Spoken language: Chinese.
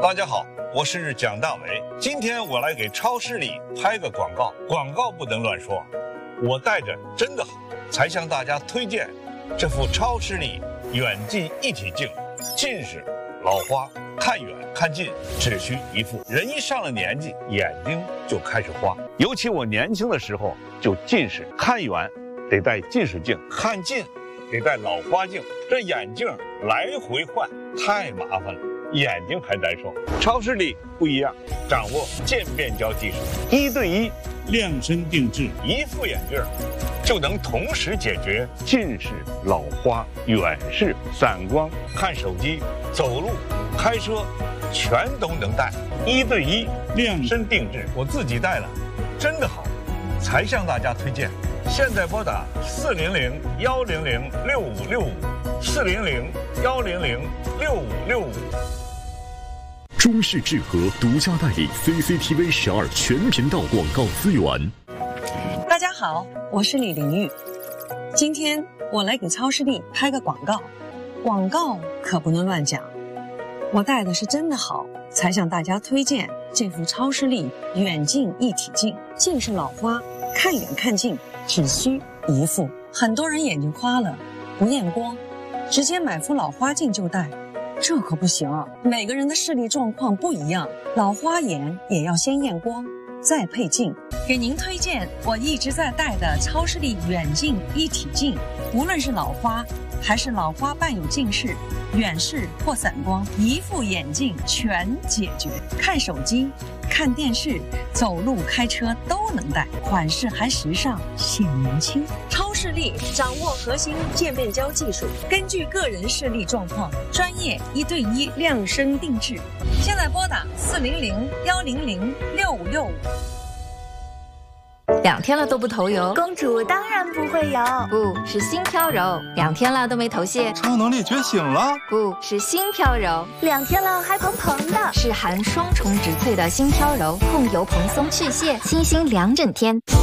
大家好，我是蒋大为。今天我来给超市里拍个广告，广告不能乱说。我戴着真的好，才向大家推荐这副超视力远近一体镜。近视、老花，看远看近只需一副。人一上了年纪，眼睛就开始花。尤其我年轻的时候就近视，看远得戴近视镜，看近得戴老花镜，这眼镜来回换太麻烦了，眼睛还难受。超视力不一样，掌握渐变焦技术，1对1 量身定制， 一副眼镜就能同时解决近视、老花、远视、散光、看手机、走路、开车，全都能戴。1对1量身定制，我自己戴了，真的好，才向大家推荐。现在拨打400-100-6565，400-100-6565。 中视智和独家代理 CCTV 12全频道广告资源。 大家好，我是李玲玉。今天我来给超视力拍个广告，广告可不能乱讲。我戴的是真的好，才向大家推荐这副超视力远近一体镜。近视老花，看远看近只需一副。很多人眼睛花了，不验光，直接买副老花镜就戴。这可不行啊，每个人的视力状况不一样，老花眼也要先验光，再配镜。给您推荐我一直在戴的超视力远近一体镜，无论是老花还是老花伴有近视、远视或散光，一副眼镜全解决。看手机、看电视、走路、开车都能戴，款式还时尚，显年轻。超视力掌握核心渐变焦技术，根据个人视力状况，专业1对1量身定制。现在拨打400-100-6565。 2天了都不头油， 公主当然不会有， 不是心飘柔。2天了都没头屑， 超能力觉醒了， 不是心飘柔。 2天了还蓬蓬的， 是含双重植萃的心飘柔，控油蓬松去屑，清新2整天。